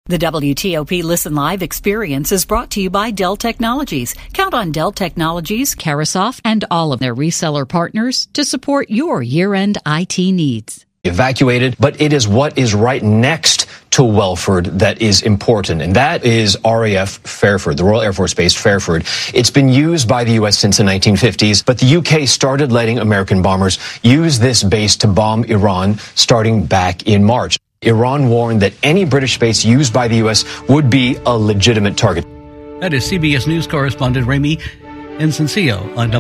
The WTOP Listen Live experience is brought to you by Dell Technologies. Count on Dell Technologies, Carasoft, and all of their reseller partners to support your year-end IT needs. Evacuated, but it is what is right next to Welford that is important, and that is RAF Fairford, the Royal Air Force Base Fairford. It's been used by the U.S. since the 1950s, but the UK started letting American bombers use this base to bomb Iran starting back in March. Iran warned that any British base used by the U.S. would be a legitimate target. That is CBS News correspondent Remy Incencio on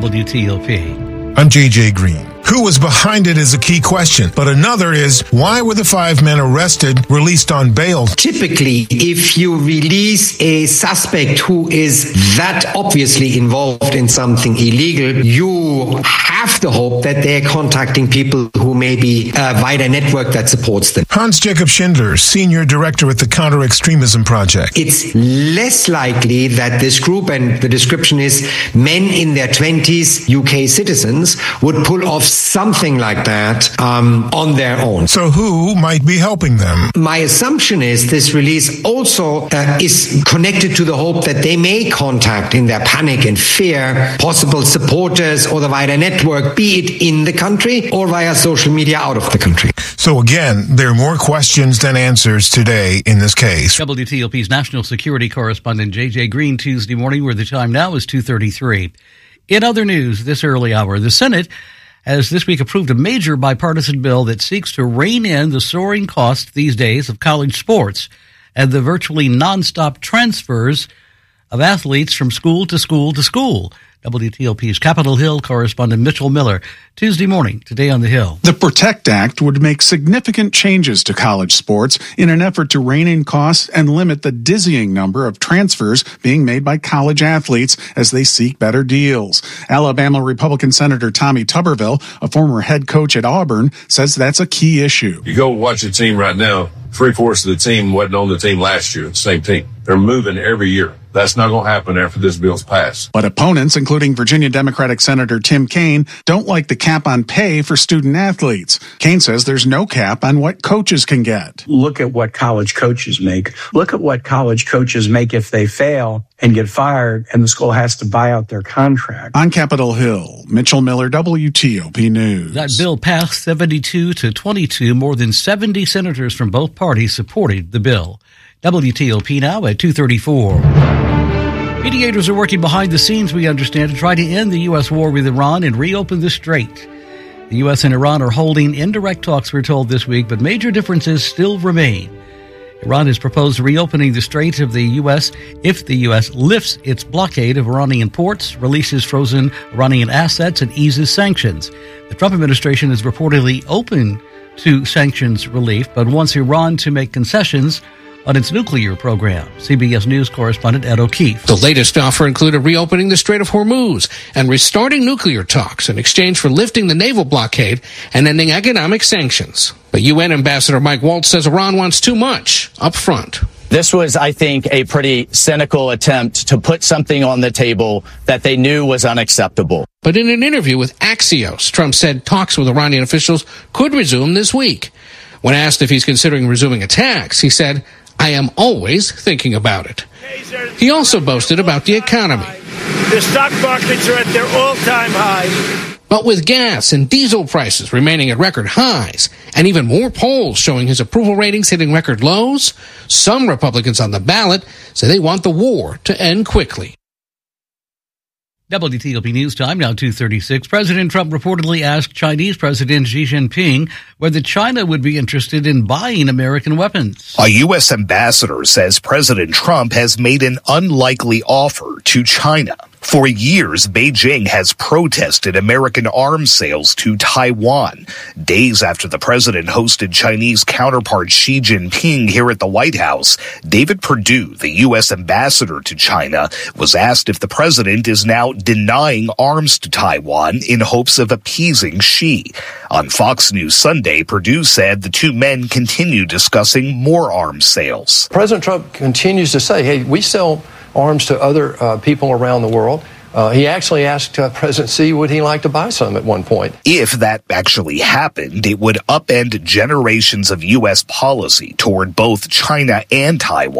WTOP. I'm J.J. Green. Who was behind it is a key question, but another is, why were the 5 men arrested released on bail? Typically, if you release a suspect who is that obviously involved in something illegal, you have the hope that they're contacting people who may be a wider network that supports them. Hans-Jacob Schindler, Senior Director at the Counter-Extremism Project. It's less likely that this group, and the description is men in their 20s, UK citizens, would pull off something like that on their own. So who might be helping them? My assumption is this release also is connected to the hope that they may contact, in their panic and fear, possible supporters or the wider network, be it in the country or via social media out of the country. So again, there are more questions than answers today in this case. WTOP's national security correspondent J.J. Green, Tuesday morning, where the time now is 2:33. In other news this early hour, the Senate has this week approved a major bipartisan bill that seeks to rein in the soaring cost these days of college sports and the virtually nonstop transfers of athletes from school to school to school. WTOP's Capitol Hill correspondent Mitchell Miller, Tuesday morning, today on the Hill. The PROTECT Act would make significant changes to college sports in an effort to rein in costs and limit the dizzying number of transfers being made by college athletes as they seek better deals. Alabama Republican Senator Tommy Tuberville, a former head coach at Auburn, says that's a key issue. You go watch the team right now, 3/4 of the team wasn't on the team last year, the same team. They're moving every year. That's not going to happen after this bill's passed. But opponents, including Virginia Democratic Senator Tim Kaine, don't like the cap on pay for student athletes. Kaine says there's no cap on what coaches can get. Look at what college coaches make. Look at what college coaches make if they fail and get fired and the school has to buy out their contract. On Capitol Hill, Mitchell Miller, WTOP News. That bill passed 72-22. More than 70 senators from both parties supported the bill. WTOP now at 2:34. Mediators are working behind the scenes, we understand, to try to end the U.S. war with Iran and reopen the Strait. The U.S. and Iran are holding indirect talks, we're told, this week, but major differences still remain. Iran has proposed reopening the Strait of the U.S. if the U.S. lifts its blockade of Iranian ports, releases frozen Iranian assets, and eases sanctions. The Trump administration is reportedly open to sanctions relief, but wants Iran to make concessions on its nuclear program. CBS News correspondent Ed O'Keefe. The latest offer included reopening the Strait of Hormuz and restarting nuclear talks in exchange for lifting the naval blockade and ending economic sanctions. But UN Ambassador Mike Waltz says Iran wants too much up front. This was, I think, a pretty cynical attempt to put something on the table that they knew was unacceptable. But in an interview with Axios, Trump said talks with Iranian officials could resume this week. When asked if he's considering resuming attacks, he said, "I am always thinking about it." He also boasted about the economy. The stock markets are at their all-time high. But with gas and diesel prices remaining at record highs, and even more polls showing his approval ratings hitting record lows, some Republicans on the ballot say they want the war to end quickly. WTOP News Time, now 2:36. President Trump reportedly asked Chinese President Xi Jinping whether China would be interested in buying American weapons. A U.S. ambassador says President Trump has made an unlikely offer to China. For years, Beijing has protested American arms sales to Taiwan. Days after the president hosted Chinese counterpart Xi Jinping here at the White House, David Perdue, the U.S. ambassador to China, was asked if the president is now denying arms to Taiwan in hopes of appeasing Xi. On Fox News Sunday, Perdue said the two men continue discussing more arms sales. President Trump continues to say, hey, we sell arms to other people around the world. He actually asked President Xi would he like to buy some at one point. If that actually happened, it would upend generations of U.S. policy toward both China and Taiwan.